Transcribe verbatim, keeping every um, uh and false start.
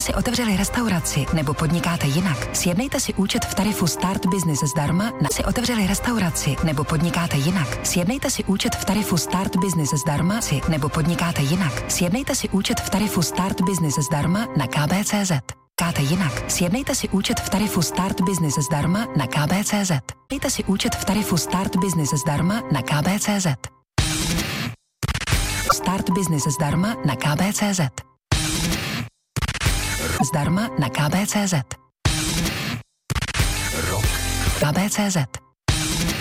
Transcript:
si otevřeli restauraci nebo podnikáte jinak, sjednejte si účet v tarifu Start Business zdarma. Na si otevřeli restauraci nebo podnikáte jinak, sjednejte si účet v tarifu Start Business zdarma si nebo podnikáte jinak, sjednejte si účet v tarifu Start Business zdarma na k b tečka cé zet. Káte jinak, sjednejte si účet v tarifu Start Business zdarma na k b tečka cé zet. Sjednejte si účet v tarifu Start Business zdarma na k b tečka cé zet. Start Business zdarma na k b tečka cé zet. Zdarma na k b tečka cé zet. Rock. k b tečka cé zet.